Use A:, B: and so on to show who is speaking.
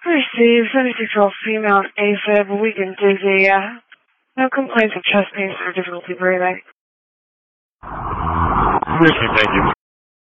A: Received 76-year-old female AFib, weak and dizzy. No complaints of chest pain or difficulty breathing.
B: Thank you.